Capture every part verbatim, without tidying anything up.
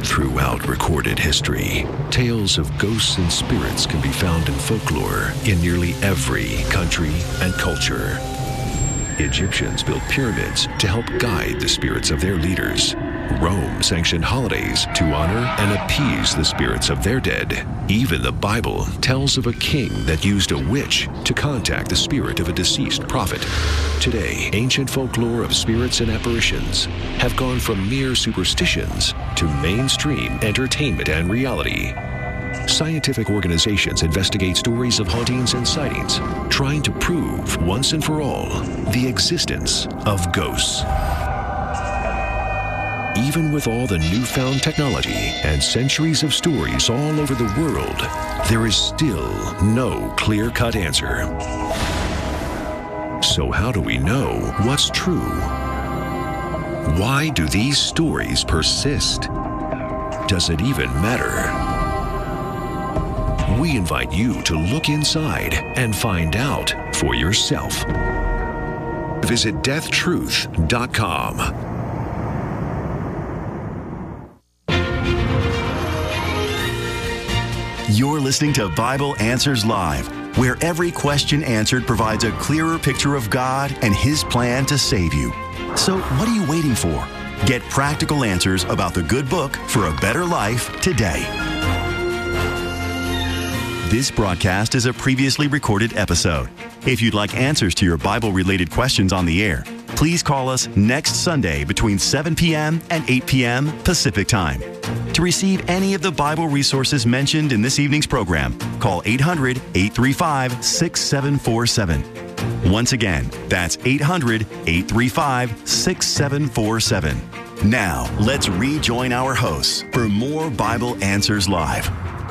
Throughout recorded history, tales of ghosts and spirits can be found in folklore in nearly every country and culture. Egyptians built pyramids to help guide the spirits of their leaders. Rome sanctioned holidays to honor and appease the spirits of their dead. Even the Bible tells of a king that used a witch to contact the spirit of a deceased prophet. Today, ancient folklore of spirits and apparitions have gone from mere superstitions to mainstream entertainment and reality. Scientific organizations investigate stories of hauntings and sightings, trying to prove once and for all the existence of ghosts. Even with all the newfound technology and centuries of stories all over the world, there is still no clear-cut answer. So how do we know what's true? Why do these stories persist? Does it even matter? We invite you to look inside and find out for yourself. Visit death truth dot com. You're listening to Bible Answers Live, where every question answered provides a clearer picture of God and His plan to save you. So what are you waiting for? Get practical answers about the good book for a better life today. This broadcast is a previously recorded episode. If you'd like answers to your Bible-related questions on the air, please call us next Sunday between seven p.m. and eight p.m. Pacific Time. To receive any of the Bible resources mentioned in this evening's program, call eight hundred, eight three five, six seven four seven. Once again, that's eight hundred, eight three five, six seven four seven. Now, let's rejoin our hosts for more Bible Answers Live.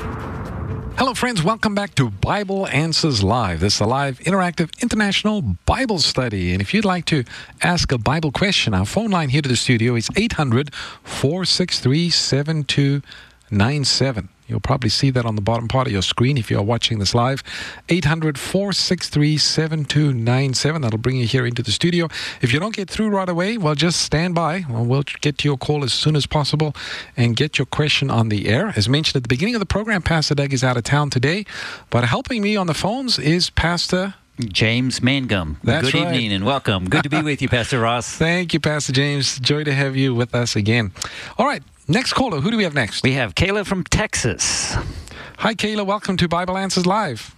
Hello, friends. Welcome back to Bible Answers Live. This is a live, interactive, international Bible study. And if you'd like to ask a Bible question, our phone line here to the studio is eight hundred, four six three, seven two nine seven. You'll probably see that on the bottom part of your screen if you're watching this live. eight hundred, four six three, seven two nine seven. That'll bring you here into the studio. If you don't get through right away, well, just stand by. Well, we'll get to your call as soon as possible and get your question on the air. As mentioned at the beginning of the program, Pastor Doug is out of town today, but helping me on the phones is Pastor James Mangum. That's Good right. evening and welcome. Good to be with you, Pastor Ross. Thank you, Pastor James. Joy to have you with us again. All right. Next caller, who do we have next? We have Kayla from Texas. Hi, Kayla. Welcome to Bible Answers Live.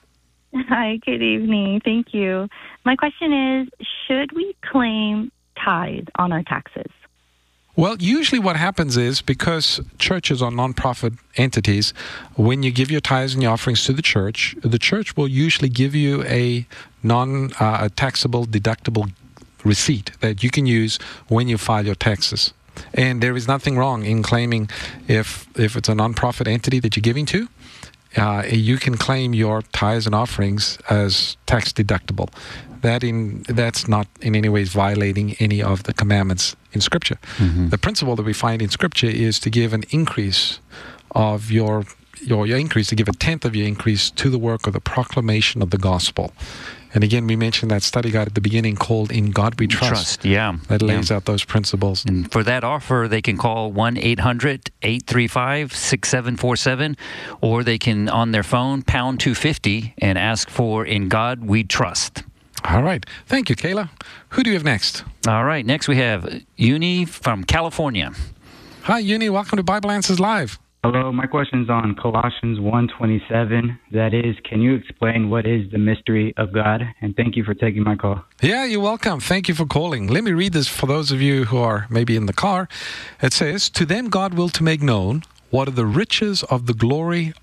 Hi, good evening. Thank you. My question is, should we claim tithe on our taxes? Well, usually what happens is, because churches are nonprofit entities, when you give your tithes and your offerings to the church, the church will usually give you a non-taxable, deductible receipt that you can use when you file your taxes. And there is nothing wrong in claiming, if if it's a nonprofit entity that you're giving to, uh, you can claim your tithes and offerings as tax deductible. That in that's not in any ways violating any of the commandments in Scripture. Mm-hmm. The principle that we find in Scripture is to give an increase of your your your increase, to give a tenth of your increase to the work of the proclamation of the gospel. And again, we mentioned that study guide at the beginning called In God We Trust. Trust, yeah. That lays yeah. out those principles. And for that offer, they can call one eight hundred, eight three five, six seven four seven, or they can, on their phone, pound two fifty and ask for In God We Trust. All right. Thank you, Kayla. Who do you have next? All right. Next, we have Uni from California. Hi, Uni. Welcome to Bible Answers Live. Hello, my question is on Colossians one twenty-seven. That is, can you explain what is the mystery of God? And thank you for taking my call. Yeah, you're welcome. Thank you for calling. Let me read this for those of you who are maybe in the car. It says, "To them God willed to make known what are the riches of the glory